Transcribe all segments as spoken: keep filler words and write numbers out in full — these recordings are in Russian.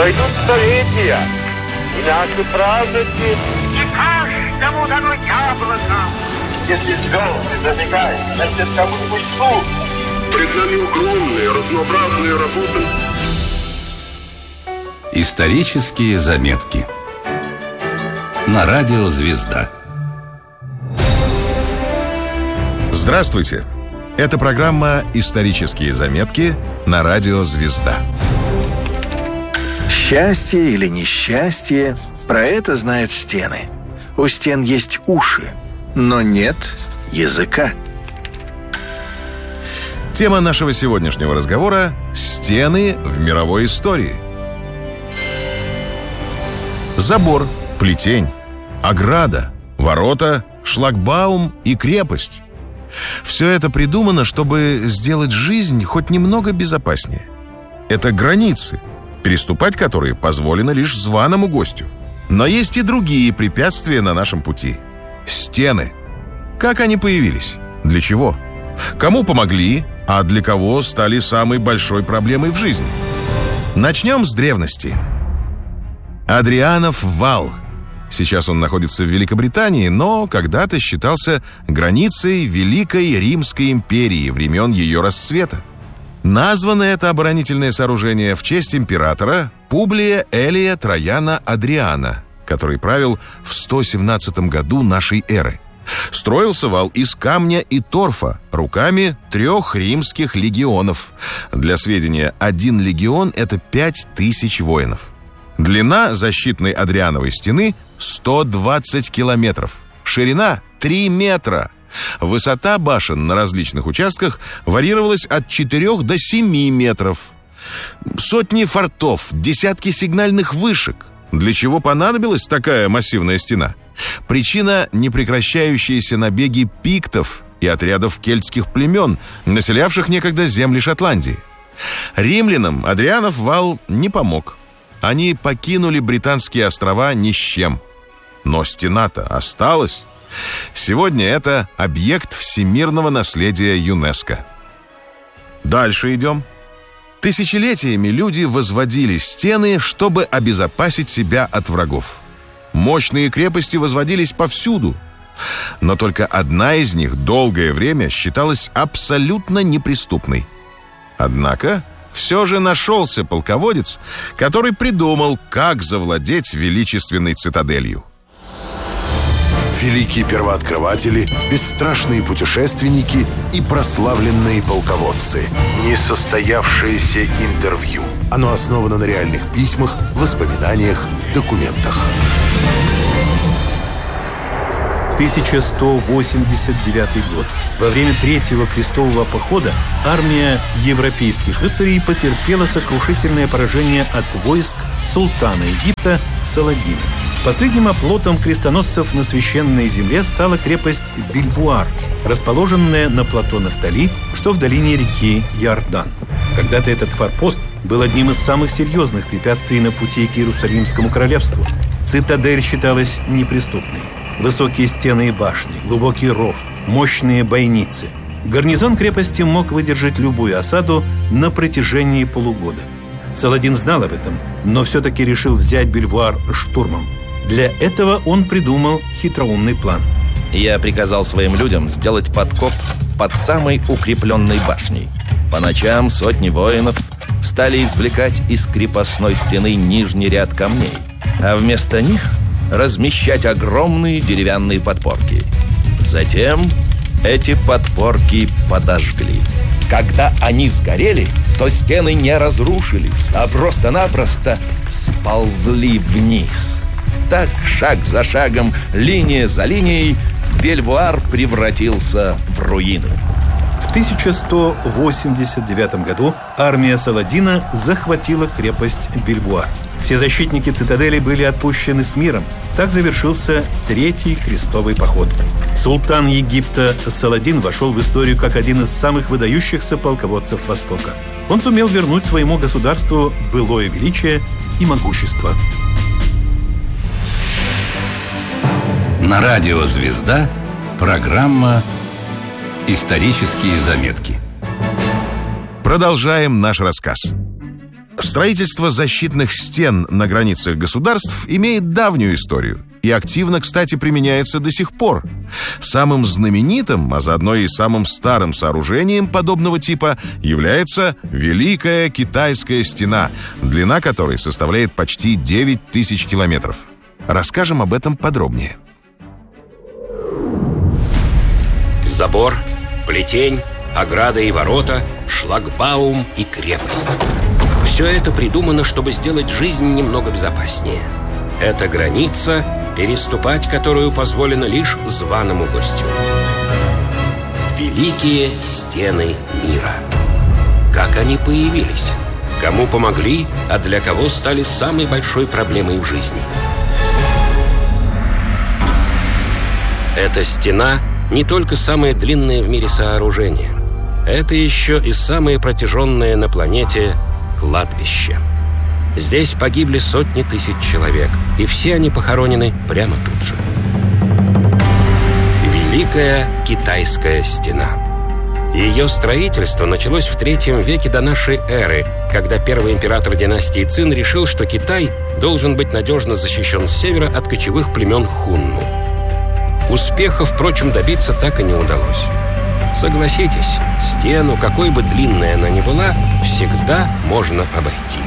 Пройдут столетия, и наши праздники... Не каждому дано яблоко. Если звезды зажигают, значит, кому-нибудь суд. Пред нами огромные, разнообразные работы. Исторические заметки на радио «Звезда». Здравствуйте! Это программа «Исторические заметки» на радио «Звезда». Счастье или несчастье, про это знают стены. У стен есть уши, но нет языка. Тема нашего сегодняшнего разговора – стены в мировой истории. Забор, плетень, ограда, ворота, шлагбаум и крепость. Все это придумано, чтобы сделать жизнь хоть немного безопаснее. Это границы, переступать которые позволено лишь званому гостю. Но есть и другие препятствия на нашем пути. Стены. Как они появились? Для чего? Кому помогли, а для кого стали самой большой проблемой в жизни? Начнем с древности. Адрианов вал. Сейчас он находится в Великобритании, но когда-то считался границей Великой Римской империи времен ее расцвета. Названо это оборонительное сооружение в честь императора Публия Элия Трояна Адриана, который правил в сто семнадцатом году нашей эры. Строился вал из камня и торфа руками трех римских легионов. Для сведения, один легион – это пять тысяч воинов. Длина защитной Адриановой стены – сто двадцать километров. Ширина – три метра. Высота башен на различных участках варьировалась от четырёх до семи метров. Сотни фортов, десятки сигнальных вышек. Для чего понадобилась такая массивная стена? Причина – непрекращающиеся набеги пиктов и отрядов кельтских племен, населявших некогда земли Шотландии. Римлянам Адрианов вал не помог. Они покинули Британские острова ни с чем. Но стена-то осталась. Сегодня это объект всемирного наследия ЮНЕСКО. Дальше идем. Тысячелетиями люди возводили стены, чтобы обезопасить себя от врагов. Мощные крепости возводились повсюду. Но только одна из них долгое время считалась абсолютно неприступной. Однако все же нашелся полководец, который придумал, как завладеть величественной цитаделью. Великие первооткрыватели, бесстрашные путешественники и прославленные полководцы. Несостоявшееся интервью. Оно основано на реальных письмах, воспоминаниях, документах. тысяча сто восемьдесят девятый год. Во время Третьего крестового похода армия европейских рыцарей потерпела сокрушительное поражение от войск султана Египта Саладина. Последним оплотом крестоносцев на священной земле стала крепость Бельвуар, расположенная на плато Нафтали, что в долине реки Иордан. Когда-то этот форпост был одним из самых серьезных препятствий на пути к Иерусалимскому королевству. Цитадель считалась неприступной. Высокие стены и башни, глубокий ров, мощные бойницы. Гарнизон крепости мог выдержать любую осаду на протяжении полугода. Саладин знал об этом, но все-таки решил взять Бельвуар штурмом. Для этого он придумал хитроумный план. Я приказал своим людям сделать подкоп под самой укрепленной башней. По ночам сотни воинов стали извлекать из крепостной стены нижний ряд камней, а вместо них размещать огромные деревянные подпорки. Затем эти подпорки подожгли. Когда они сгорели, то стены не разрушились, а просто-напросто сползли вниз. Так, шаг за шагом, линия за линией, Бельвуар превратился в руины. В тысяча сто восемьдесят девятом году армия Саладина захватила крепость Бельвуар. Все защитники цитадели были отпущены с миром. Так завершился Третий крестовый поход. Султан Египта Саладин вошел в историю как один из самых выдающихся полководцев Востока. Он сумел вернуть своему государству былое величие и могущество. На радио «Звезда» программа «Исторические заметки». Продолжаем наш рассказ. Строительство защитных стен на границах государств имеет давнюю историю и активно, кстати, применяется до сих пор. Самым знаменитым, а заодно и самым старым сооружением подобного типа является Великая Китайская стена, длина которой составляет почти девять тысяч километров. Расскажем об этом подробнее. Забор, плетень, ограда и ворота, шлагбаум и крепость. Все это придумано, чтобы сделать жизнь немного безопаснее. Это граница, переступать которую позволено лишь званому гостю. Великие стены мира. Как они появились? Кому помогли, а для кого стали самой большой проблемой в жизни? Эта стена не только самое длинное в мире сооружение. Это еще и самое протяженное на планете кладбище. Здесь погибли сотни тысяч человек, и все они похоронены прямо тут же. Великая Китайская стена. Ее строительство началось в третьем веке до нашей эры, когда первый император династии Цин решил, что Китай должен быть надежно защищен с севера от кочевых племен хунну. Успеха, впрочем, добиться так и не удалось. Согласитесь, стену, какой бы длинной она ни была, всегда можно обойти.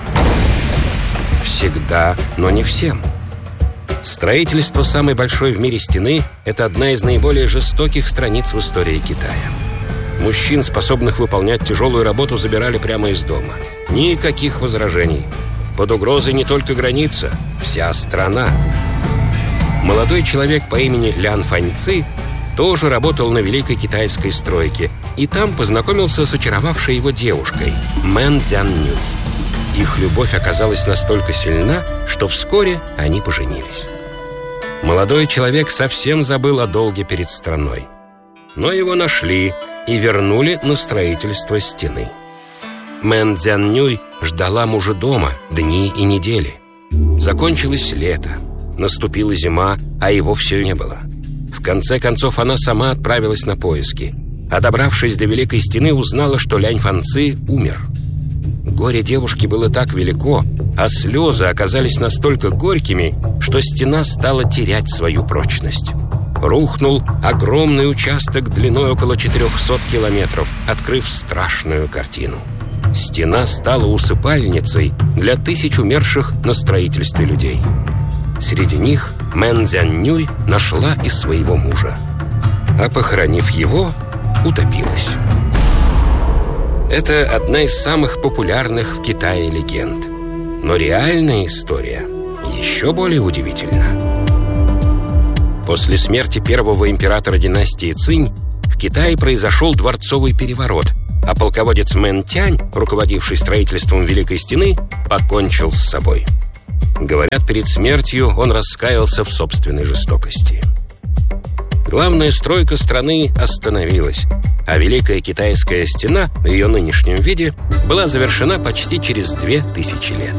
Всегда, но не всем. Строительство самой большой в мире стены – это одна из наиболее жестоких страниц в истории Китая. Мужчин, способных выполнять тяжелую работу, забирали прямо из дома. Никаких возражений. Под угрозой не только граница, вся страна. Молодой человек по имени Лян Фаньци тоже работал на Великой Китайской стройке, и там познакомился с очаровавшей его девушкой Мэн Цзяннюй. Их любовь оказалась настолько сильна, что вскоре они поженились. Молодой человек совсем забыл о долге перед страной. Но его нашли и вернули на строительство стены. Мэн Цзяннюй ждала мужа дома дни и недели. Закончилось лето, наступила зима, а его все не было. В конце концов, она сама отправилась на поиски. А добравшись до Великой Стены, узнала, что Лянь Фанци умер. Горе девушки было так велико, а слезы оказались настолько горькими, что стена стала терять свою прочность. Рухнул огромный участок длиной около четырехсот километров, открыв страшную картину. Стена стала усыпальницей для тысяч умерших на строительстве людей. Среди них Мэн Цзяннюй нашла и своего мужа, а, похоронив его, утопилась. Это одна из самых популярных в Китае легенд. Но реальная история еще более удивительна. После смерти первого императора династии Цинь в Китае произошел дворцовый переворот, а полководец Мэн Тянь, руководивший строительством Великой Стены, покончил с собой. Говорят, перед смертью он раскаялся в собственной жестокости. Главная стройка страны остановилась, а Великая Китайская стена в ее нынешнем виде была завершена почти через две тысячи лет.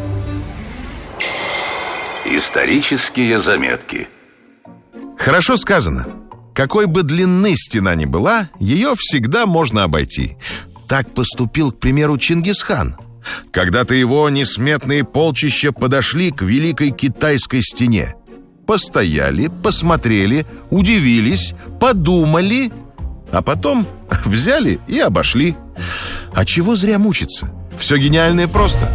Исторические заметки. Хорошо сказано. Какой бы длины стена ни была, ее всегда можно обойти. Так поступил, к примеру, Чингисхан. Когда-то его несметные полчища подошли к Великой Китайской стене. Постояли, посмотрели, удивились, подумали, а потом взяли и обошли. А чего зря мучиться? Все гениальное просто.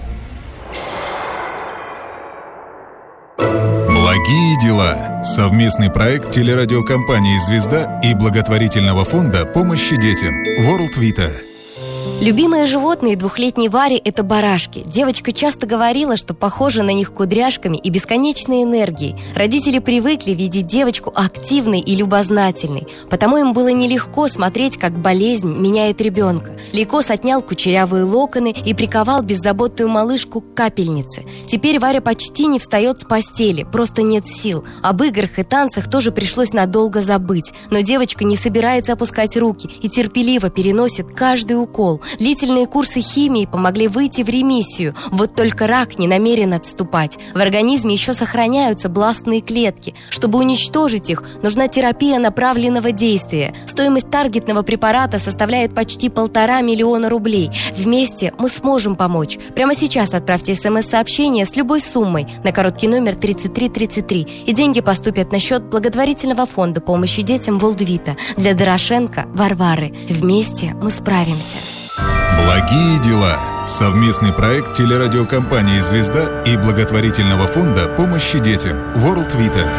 Благие дела. Совместный проект телерадиокомпании «Звезда» и благотворительного фонда помощи детям World Vita. Любимые животные двухлетней Вари – это барашки. Девочка часто говорила, что похожа на них кудряшками и бесконечной энергией. Родители привыкли видеть девочку активной и любознательной, потому им было нелегко смотреть, как болезнь меняет ребенка. Лейкоз отнял кучерявые локоны и приковал беззаботную малышку к капельнице. Теперь Варя почти не встает с постели, просто нет сил. Об играх и танцах тоже пришлось надолго забыть. Но девочка не собирается опускать руки и терпеливо переносит каждый укол. укол. Длительные курсы химии помогли выйти в ремиссию. Вот только рак не намерен отступать. В организме еще сохраняются бластные клетки. Чтобы уничтожить их, нужна терапия направленного действия. Стоимость таргетного препарата составляет почти полтора миллиона рублей. Вместе мы сможем помочь. Прямо сейчас отправьте смс-сообщение с любой суммой на короткий номер тридцать три тридцать три, и деньги поступят на счет благотворительного фонда помощи детям Волдвита для Дорошенко Варвары. Вместе мы справимся. Благие дела. Совместный проект телерадиокомпании «Звезда» и благотворительного фонда помощи детям World Vita.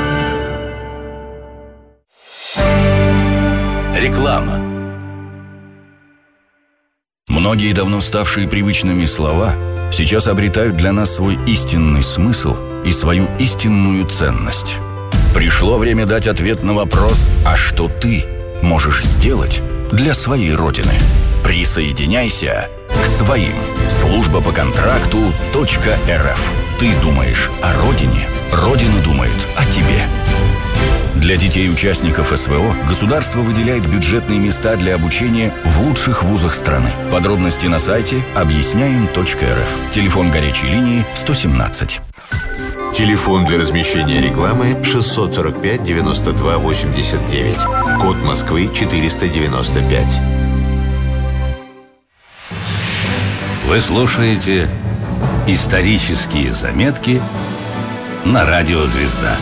Реклама. Многие давно ставшие привычными слова сейчас обретают для нас свой истинный смысл и свою истинную ценность. Пришло время дать ответ на вопрос: а что ты можешь сделать для своей Родины? Присоединяйся к своим. Служба по контракту .рф. Ты думаешь о Родине, Родина думает о тебе. Для детей-участников СВО государство выделяет бюджетные места для обучения в лучших вузах страны. Подробности на сайте объясняем точка эр эф. Телефон горячей линии сто семнадцать. Телефон для размещения рекламы шестьсот сорок пять девяносто два восемьдесят девять. Код Москвы четыреста девяносто пять. Вы слушаете «Исторические заметки» на радио «Звезда».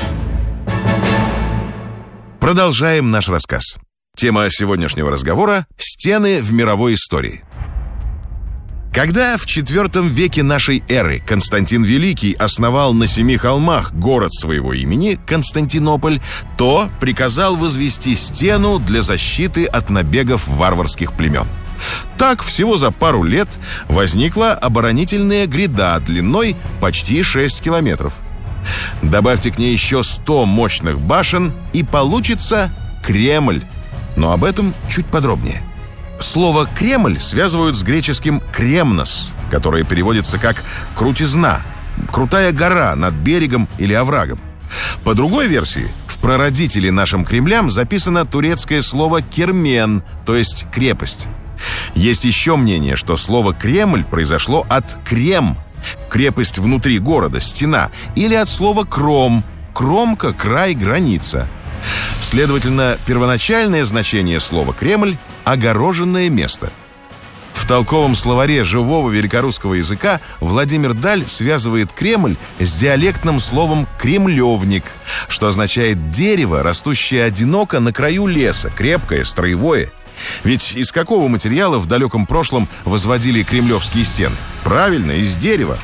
Продолжаем наш рассказ. Тема сегодняшнего разговора – стены в мировой истории. Когда в четвёртом веке нашей эры Константин Великий основал на семи холмах город своего имени, Константинополь, то приказал возвести стену для защиты от набегов варварских племен. Так, всего за пару лет возникла оборонительная гряда длиной почти шесть километров. Добавьте к ней еще сто мощных башен, и получится Кремль. Но об этом чуть подробнее. Слово «Кремль» связывают с греческим «кремнос», которое переводится как «крутизна», «крутая гора над берегом или оврагом». По другой версии, в прародителе нашим Кремлям записано турецкое слово «кермен», то есть «крепость». Есть еще мнение, что слово «Кремль» произошло от «крем», крепость внутри города, стена, или от слова «кром», кромка, край, граница. Следовательно, первоначальное значение слова «Кремль» — огороженное место. В толковом словаре живого великорусского языка Владимир Даль связывает Кремль с диалектным словом «кремлевник», что означает дерево, растущее одиноко на краю леса, крепкое, строевое. Ведь из какого материала в далеком прошлом возводили кремлевские стены? Правильно, из дерева.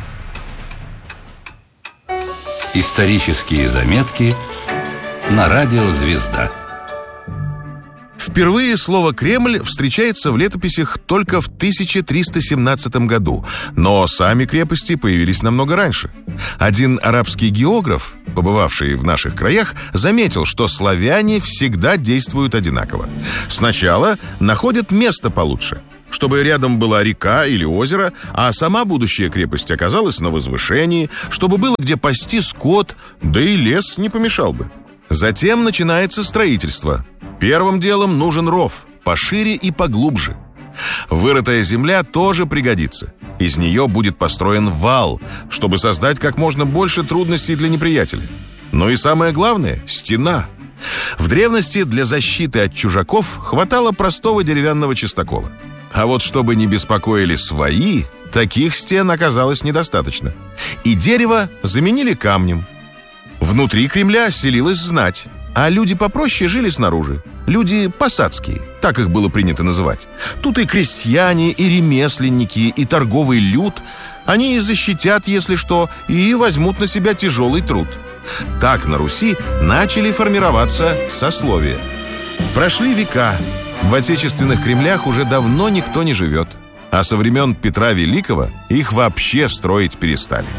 Исторические заметки на радио «Звезда». Впервые слово «Кремль» встречается в летописях только в тысяча триста семнадцатом году, но сами крепости появились намного раньше. Один арабский географ, побывавший в наших краях, заметил, что славяне всегда действуют одинаково. Сначала находят место получше, чтобы рядом была река или озеро, а сама будущая крепость оказалась на возвышении, чтобы было где пасти скот, да и лес не помешал бы. Затем начинается строительство. Первым делом нужен ров, пошире и поглубже. Вырытая земля тоже пригодится. Из нее будет построен вал, чтобы создать как можно больше трудностей для неприятеля. Ну и самое главное – стена. В древности для защиты от чужаков хватало простого деревянного частокола. А вот чтобы не беспокоили свои, таких стен оказалось недостаточно. И дерево заменили камнем. Внутри Кремля селилась знать, а люди попроще жили снаружи. Люди посадские, так их было принято называть. Тут и крестьяне, и ремесленники, и торговый люд. Они и защитят, если что, и возьмут на себя тяжелый труд. Так на Руси начали формироваться сословия. Прошли века. В отечественных Кремлях уже давно никто не живет. А со времен Петра Великого их вообще строить перестали.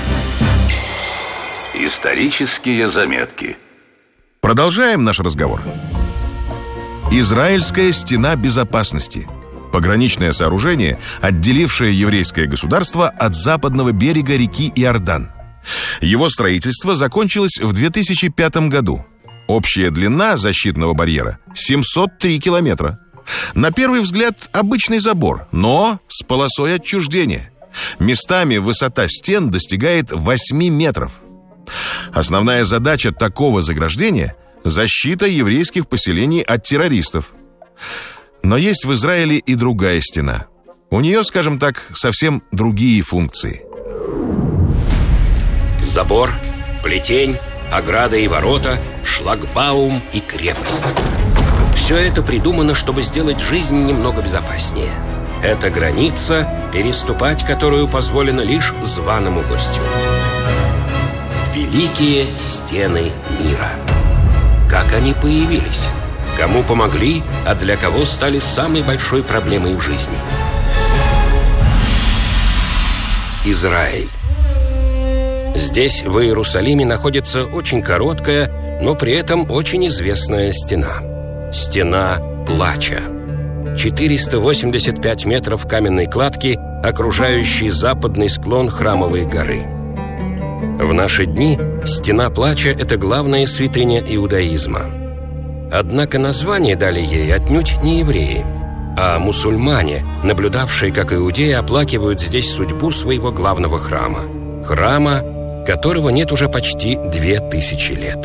Исторические заметки. Продолжаем наш разговор. Израильская стена безопасности. Пограничное сооружение, отделившее еврейское государство от западного берега реки Иордан. Его строительство закончилось в две тысячи пятом году. Общая длина защитного барьера – семьсот три километра. На первый взгляд обычный забор, но с полосой отчуждения. Местами высота стен достигает восьми метров. Основная задача такого заграждения – защита еврейских поселений от террористов. Но есть в Израиле и другая стена. У нее, скажем так, совсем другие функции. Забор, плетень, ограда и ворота, шлагбаум и крепость. Все это придумано, чтобы сделать жизнь немного безопаснее. Это граница, переступать которую позволено лишь званому гостю. Великие стены мира. Как они появились? Кому помогли, а для кого стали самой большой проблемой в жизни? Израиль. Здесь, в Иерусалиме, находится очень короткая, но при этом очень известная стена. Стена плача. четыреста восемьдесят пять метров каменной кладки, окружающей западный склон Храмовой горы. В наши дни Стена плача – это главная святыня иудаизма. Однако название дали ей отнюдь не евреи, а мусульмане, наблюдавшие, как иудеи оплакивают здесь судьбу своего главного храма. Храма, которого нет уже почти две тысячи лет.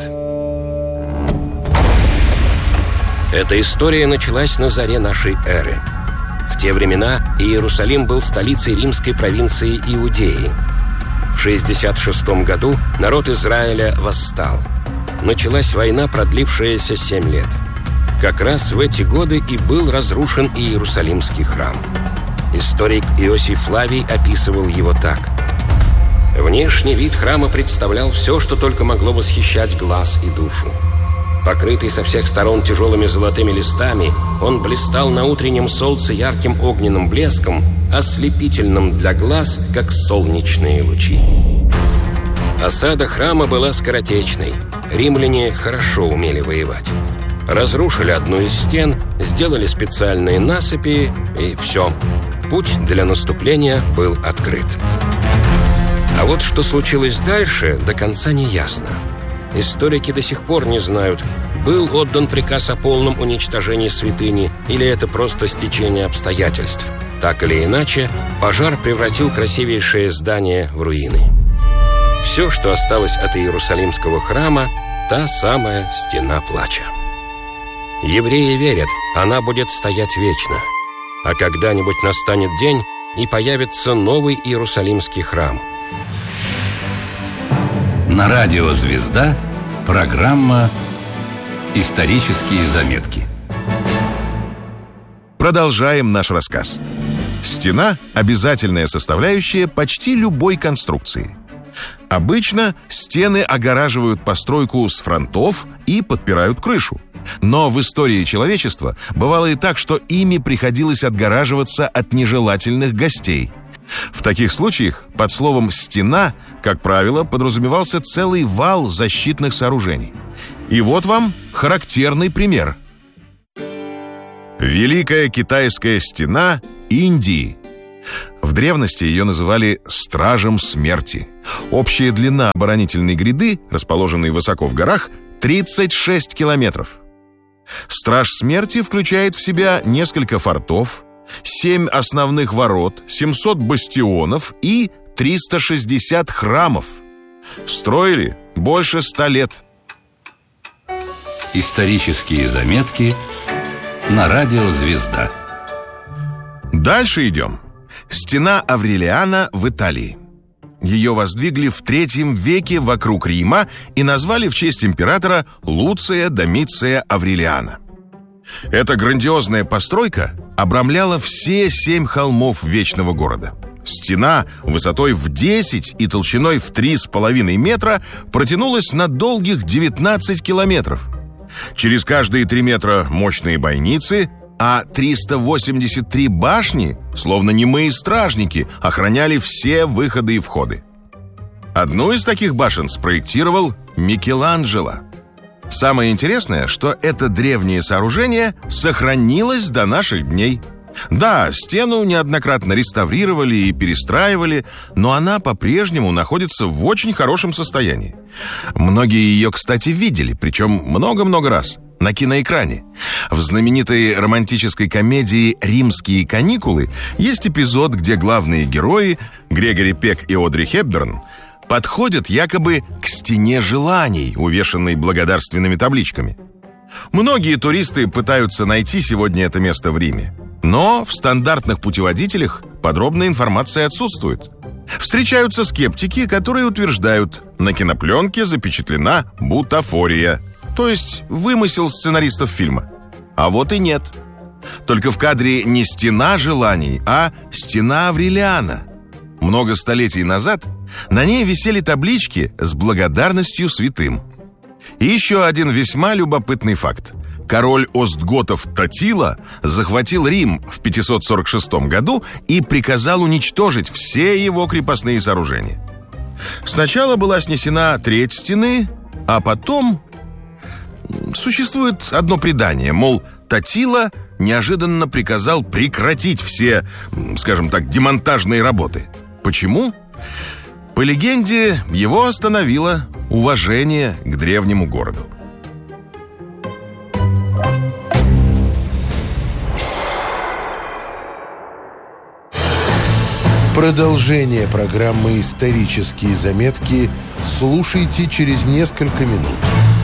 Эта история началась на заре нашей эры. В те времена Иерусалим был столицей римской провинции Иудеи. В шестьдесят шестом году народ Израиля восстал. Началась война, продлившаяся семь лет. Как раз в эти годы и был разрушен Иерусалимский храм. Историк Иосиф Флавий описывал его так. Внешний вид храма представлял все, что только могло восхищать глаз и душу. Покрытый со всех сторон тяжелыми золотыми листами, он блистал на утреннем солнце ярким огненным блеском, ослепительным для глаз, как солнечные лучи. Осада храма была скоротечной. Римляне хорошо умели воевать. Разрушили одну из стен, сделали специальные насыпи, и все. Путь для наступления был открыт. А вот что случилось дальше, до конца не ясно. Историки до сих пор не знают, был отдан приказ о полном уничтожении святыни или это просто стечение обстоятельств. Так или иначе, пожар превратил красивейшее здание в руины. Все, что осталось от Иерусалимского храма, та самая стена плача. Евреи верят, она будет стоять вечно. А когда-нибудь настанет день, и появится новый Иерусалимский храм. На радио «Звезда» программа «Исторические заметки». Продолжаем наш рассказ. Стена – обязательная составляющая почти любой конструкции. Обычно стены огораживают постройку с фронтов и подпирают крышу. Но в истории человечества бывало и так, что ими приходилось отгораживаться от нежелательных гостей. В таких случаях под словом «стена», как правило, подразумевался целый вал защитных сооружений. И вот вам характерный пример. Великая китайская стена Индии. В древности ее называли «стражем смерти». Общая длина оборонительной гряды, расположенной высоко в горах, тридцать шесть километров. Страж смерти включает в себя несколько фортов, семь основных ворот, семьсот бастионов и триста шестьдесят храмов. Строили больше ста лет. Исторические заметки на радио «Звезда». Дальше идем. Стена Аврелиана в Италии. Ее воздвигли в третьем веке вокруг Рима и назвали в честь императора Луция Домиция Аврелиана. Эта грандиозная постройка обрамляла все семь холмов вечного города. Стена высотой в десять и толщиной в три с половиной метра протянулась на долгих девятнадцать километров. Через каждые три метра мощные бойницы, а триста восемьдесят три башни, словно немые стражники, охраняли все выходы и входы. Одну из таких башен спроектировал Микеланджело. Самое интересное, что это древнее сооружение сохранилось до наших дней. Да, стену неоднократно реставрировали и перестраивали, но она по-прежнему находится в очень хорошем состоянии. Многие ее, кстати, видели, причем много-много раз. на киноэкране. В знаменитой романтической комедии «Римские каникулы» есть эпизод, где главные герои, Грегори Пек и Одри Хепберн, подходят якобы к стене желаний, увешанной благодарственными табличками. Многие туристы пытаются найти сегодня это место в Риме, но в стандартных путеводителях подробная информация отсутствует. Встречаются скептики, которые утверждают, на кинопленке запечатлена бутафория, то есть вымысел сценаристов фильма. А вот и нет. Только в кадре не стена желаний, а стена Аврелиана. Много столетий назад на ней висели таблички с благодарностью святым. И еще один весьма любопытный факт. Король остготов Татила захватил Рим в пятьсот сорок шестом году и приказал уничтожить все его крепостные сооружения. Сначала была снесена треть стены, а потом... Существует одно предание, мол, Татила неожиданно приказал прекратить все, скажем так, демонтажные работы. Почему? По легенде, его остановило уважение к древнему городу. Продолжение программы «Исторические заметки» слушайте через несколько минут.